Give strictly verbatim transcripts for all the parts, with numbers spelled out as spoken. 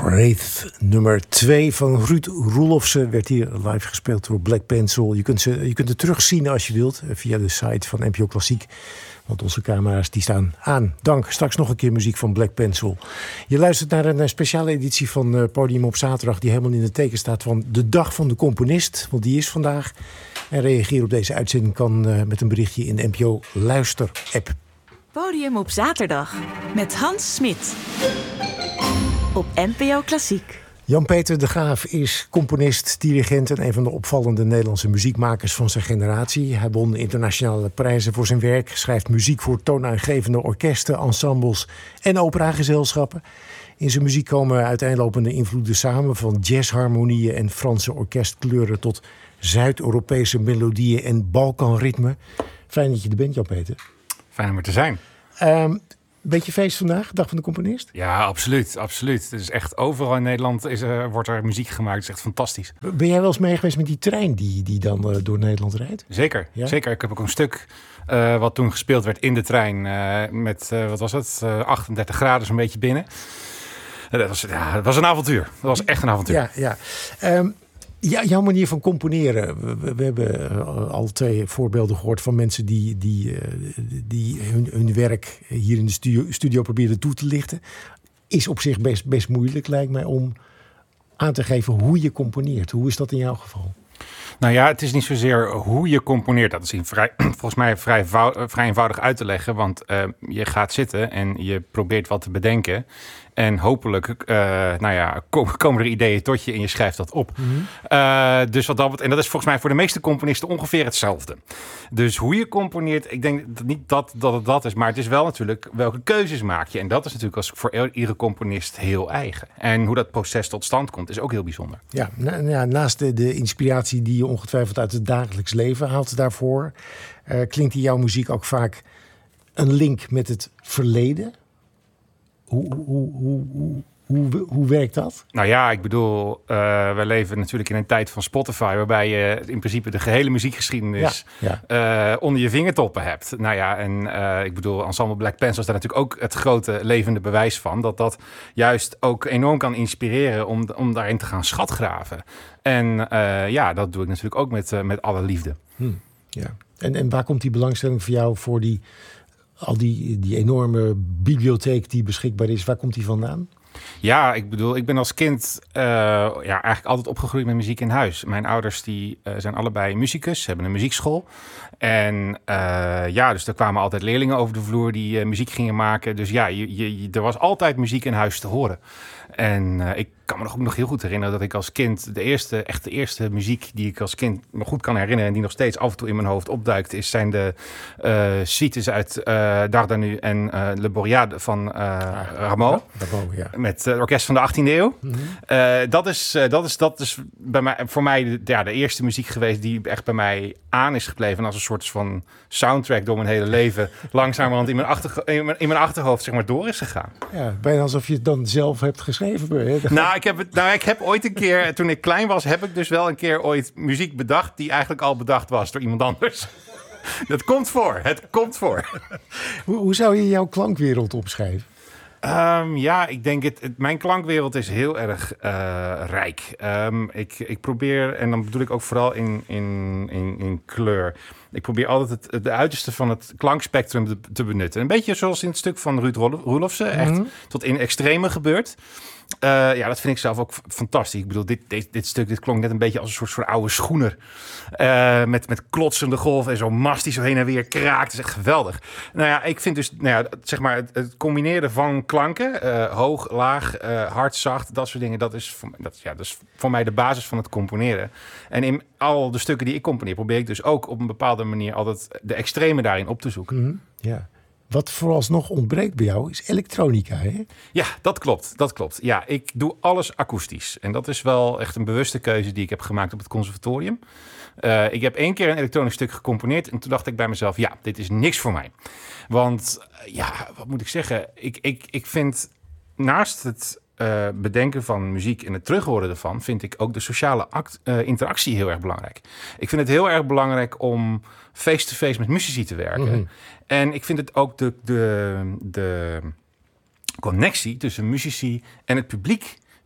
Wraith nummer twee van Ruud Roelofsen werd hier live gespeeld door Black Pencil. Je kunt, ze, je kunt het terugzien als je wilt via de site van N P O Klassiek. Want onze camera's die staan aan. Dank. Straks nog een keer muziek van Black Pencil. Je luistert naar een speciale editie van Podium op zaterdag die helemaal in het teken staat van de dag van de componist. Want die is vandaag. En reageer op deze uitzending kan met een berichtje in de N P O Luister app. Podium op zaterdag met Hans Smit. Op N P O Klassiek. Jan-Peter de Graaf is componist, dirigent en een van de opvallende Nederlandse muziekmakers van zijn generatie. Hij won internationale prijzen voor zijn werk, schrijft muziek voor toonaangevende orkesten, ensembles en operagezelschappen. In zijn muziek komen uiteenlopende invloeden samen, van jazzharmonieën en Franse orkestkleuren tot Zuid-Europese melodieën en Balkanritmen. Fijn dat je er bent, Jan-Peter. Fijn om er te zijn. Um, Beetje feest vandaag, dag van de componist? Ja, absoluut, absoluut. Het is echt overal in Nederland is, uh, wordt er muziek gemaakt. Het is echt fantastisch. Ben jij wel eens mee geweest met die trein die, die dan uh, door Nederland rijdt? Zeker, ja? zeker. Ik heb ook een stuk uh, wat toen gespeeld werd in de trein uh, met, uh, wat was het, uh, achtendertig graden zo'n beetje binnen. Uh, dat, was, ja, dat was een avontuur. Dat was echt een avontuur. Ja, ja. Um, Ja, jouw manier van componeren. We, we hebben uh, al twee voorbeelden gehoord van mensen die, die, uh, die hun, hun werk hier in de studio, studio probeerden toe te lichten. Is op zich best, best moeilijk, lijkt mij, om aan te geven hoe je componeert. Hoe is dat in jouw geval? Nou ja, het is niet zozeer hoe je componeert. Dat is in vrij, volgens mij vrij, vrij eenvoudig uit te leggen. Want uh, je gaat zitten en je probeert wat te bedenken. En hopelijk uh, nou ja, komen er ideeën tot je en je schrijft dat op. Mm-hmm. Uh, dus wat dat, en dat is volgens mij voor de meeste componisten ongeveer hetzelfde. Dus hoe je componeert, ik denk dat niet dat, dat het dat is. Maar het is wel natuurlijk welke keuzes maak je. En dat is natuurlijk als voor iedere componist heel eigen. En hoe dat proces tot stand komt is ook heel bijzonder. Ja, na, ja naast de, de inspiratie die je ongetwijfeld uit het dagelijks leven haalt daarvoor. Uh, klinkt in jouw muziek ook vaak een link met het verleden? Hoe, hoe, hoe, hoe, hoe, hoe werkt dat? Nou ja, ik bedoel, uh, we leven natuurlijk in een tijd van Spotify, waarbij je in principe de gehele muziekgeschiedenis ja, ja. Uh, onder je vingertoppen hebt. Nou ja, en uh, ik bedoel, Ensemble Black Pencil is daar natuurlijk ook het grote levende bewijs van. Dat dat juist ook enorm kan inspireren om, om daarin te gaan schatgraven. En uh, ja, dat doe ik natuurlijk ook met, uh, met alle liefde. Hmm, ja. en, en waar komt die belangstelling voor jou voor die... Al die, die enorme bibliotheek die beschikbaar is, waar komt die vandaan? Ja, ik bedoel, ik ben als kind uh, ja, eigenlijk altijd opgegroeid met muziek in huis. Mijn ouders die, uh, zijn allebei muzikus, hebben een muziekschool. En uh, ja, dus er kwamen altijd leerlingen over de vloer die uh, muziek gingen maken. Dus ja, je, je, er was altijd muziek in huis te horen. En uh, ik kan me nog ook nog heel goed herinneren dat ik als kind de eerste, echt de eerste muziek die ik als kind me goed kan herinneren en die nog steeds af en toe in mijn hoofd opduikt, is zijn de uh, suites uit uh, Dardanu en uh, Le Boreade van uh, Rameau. Rameau, ja. Met het orkest van de achttiende eeuw. Mm-hmm. Uh, dat, is, uh, dat, is, dat is bij mij, voor mij de, ja, de eerste muziek geweest die echt bij mij aan is gebleven. En als een soort van soundtrack door mijn hele leven langzamerhand in mijn, achter, in mijn, in mijn achterhoofd zeg maar, door is gegaan. Ja, bijna alsof je het dan zelf hebt geschreven. Hè? Nou, ik heb het, nou, ik heb ooit een keer, toen ik klein was, heb ik dus wel een keer ooit muziek bedacht die eigenlijk al bedacht was door iemand anders. Dat komt voor, het komt voor. Hoe, hoe zou je jouw klankwereld opschrijven? Um, ja, ik denk het, het. Mijn klankwereld is heel erg uh, rijk. Um, ik, ik probeer, en dan bedoel ik ook vooral in, in, in, in kleur. Ik probeer altijd het, de uiterste van het klankspectrum te, te benutten. Een beetje zoals in het stuk van Ruud Roelofsen. Echt mm-hmm. tot in extreme gebeurt. Uh, ja, dat vind ik zelf ook f- fantastisch. Ik bedoel, dit, dit, dit stuk dit klonk net een beetje als een soort, soort oude schoener. Uh, met, met klotsende golven en zo'n mast die zo heen en weer kraakt. Dat is echt geweldig. Nou ja, ik vind dus, nou ja, zeg maar, het, het combineren van klanken, uh, hoog, laag, uh, hard, zacht, dat soort dingen, dat is, voor, dat, ja, dat is voor mij de basis van het componeren. En in al de stukken die ik componeer, probeer ik dus ook op een bepaalde manier altijd de extreme daarin op te zoeken. Mm-hmm. Ja. Wat vooralsnog ontbreekt bij jou is elektronica, hè? Ja, dat klopt. Dat klopt. Ja, ik doe alles akoestisch. En dat is wel echt een bewuste keuze die ik heb gemaakt op het conservatorium. Uh, ik heb één keer een elektronisch stuk gecomponeerd en toen dacht ik bij mezelf, ja, dit is niks voor mij. Want, uh, ja, wat moet ik zeggen? Ik, ik, ik vind naast het uh, bedenken van muziek en het terughoren ervan, vind ik ook de sociale act, uh, interactie heel erg belangrijk. Ik vind het heel erg belangrijk om face-to-face met muzici te werken. Mm-hmm. En ik vind het ook de, de, de connectie tussen muzici en het publiek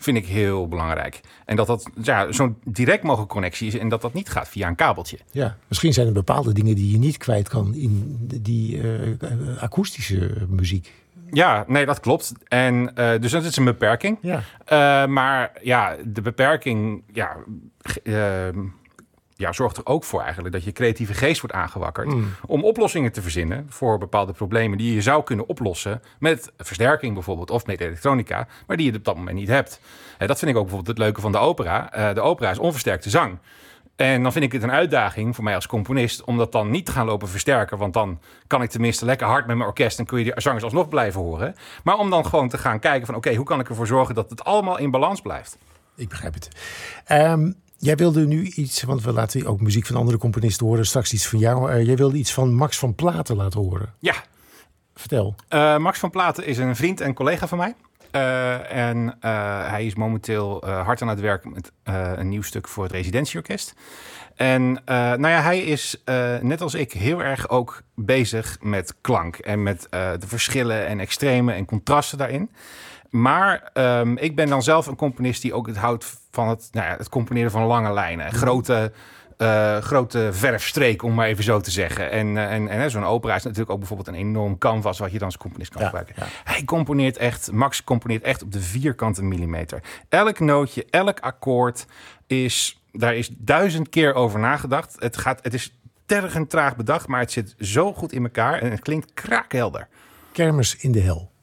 vind ik heel belangrijk. En dat dat ja, zo'n direct mogelijke connectie is en dat dat niet gaat via een kabeltje. Ja, misschien zijn er bepaalde dingen die je niet kwijt kan in die uh, akoestische muziek. Ja, nee, dat klopt. En uh, dus dat is een beperking. Ja. Uh, maar ja, de beperking ja, uh, ja, zorgt er ook voor eigenlijk dat je creatieve geest wordt aangewakkerd mm. om oplossingen te verzinnen voor bepaalde problemen die je zou kunnen oplossen met versterking bijvoorbeeld of met elektronica, maar die je op dat moment niet hebt. Uh, dat vind ik ook bijvoorbeeld het leuke van de opera. Uh, de opera is onversterkte zang. En dan vind ik het een uitdaging voor mij als componist om dat dan niet te gaan lopen versterken. Want dan kan ik tenminste lekker hard met mijn orkest en kun je die zangers alsnog blijven horen. Maar om dan gewoon te gaan kijken van oké, okay, hoe kan ik ervoor zorgen dat het allemaal in balans blijft? Ik begrijp het. Um, jij wilde nu iets, want we laten ook muziek van andere componisten horen. Straks iets van jou. Uh, jij wilde iets van Max van Platen laten horen. Ja. Vertel. Uh, Max van Platen is een vriend en collega van mij. Uh, en uh, hij is momenteel uh, hard aan het werk met uh, een nieuw stuk voor het residentieorkest. En uh, nou ja, hij is uh, net als ik heel erg ook bezig met klank en met uh, de verschillen en extremen en contrasten daarin. Maar um, ik ben dan zelf een componist die ook het houdt van het, nou ja, het componeren van lange lijnen, grote... Uh, grote verfstreek, om maar even zo te zeggen. En, uh, en, en zo'n opera is natuurlijk ook bijvoorbeeld een enorm canvas wat je dan als componist kan ja, gebruiken. Ja. Hij componeert echt, Max componeert echt op de vierkante millimeter. Elk nootje, elk akkoord is, daar is duizend keer over nagedacht. Het gaat, het is tergend traag bedacht, maar het zit zo goed in elkaar en het klinkt kraakhelder. Kermis in de hel.